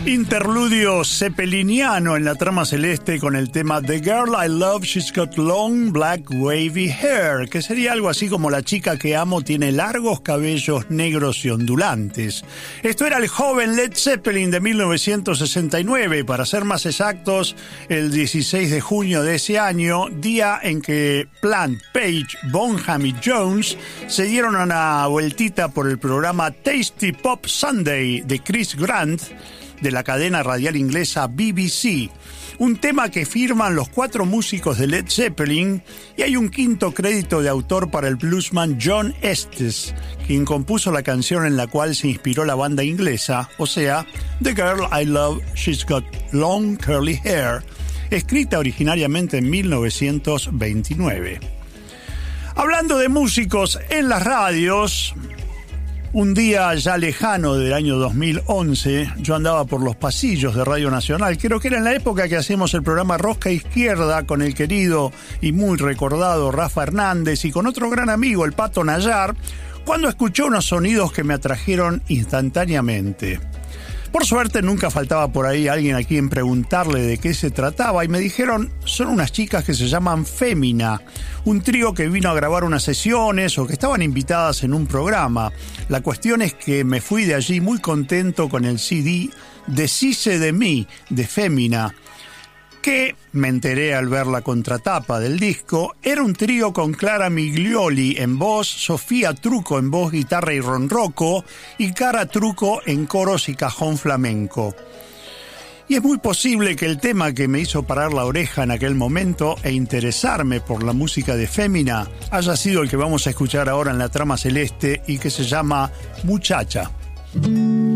Interludio zeppeliniano en la trama celeste con el tema The Girl I Love, She's Got Long Black Wavy Hair, que sería algo así como La chica que amo tiene largos cabellos negros y ondulantes. Esto era el joven Led Zeppelin de 1969, para ser más exactos, el 16 de junio de ese año, día en que Plant, Page, Bonham y Jones se dieron una vueltita por el programa Tasty Pop Sunday de Chris Grant, de la cadena radial inglesa BBC, un tema que firman los 4 músicos de Led Zeppelin, y hay un quinto crédito de autor para el bluesman John Estes, quien compuso la canción en la cual se inspiró la banda inglesa, o sea, The Girl I Love, She's Got Long Curly Hair, escrita originariamente en 1929. Hablando de músicos en las radios, un día ya lejano del año 2011, yo andaba por los pasillos de Radio Nacional, creo que era en la época que hacíamos el programa Rosca Izquierda con el querido y muy recordado Rafa Hernández y con otro gran amigo, el Pato Nayar, cuando escuché unos sonidos que me atrajeron instantáneamente. Por suerte nunca faltaba por ahí alguien a quien preguntarle de qué se trataba y me dijeron, son unas chicas que se llaman Fémina, un trío que vino a grabar unas sesiones o que estaban invitadas en un programa. La cuestión es que me fui de allí muy contento con el CD Deshice de mí, de Fémina, que, me enteré al ver la contratapa del disco, era un trío con Clara Miglioli en voz, Sofía Trucco en voz, guitarra y ronroco, y Cara Trucco en coros y cajón flamenco. Y es muy posible que el tema que me hizo parar la oreja en aquel momento e interesarme por la música de Fémina haya sido el que vamos a escuchar ahora en la trama celeste y que se llama Muchacha.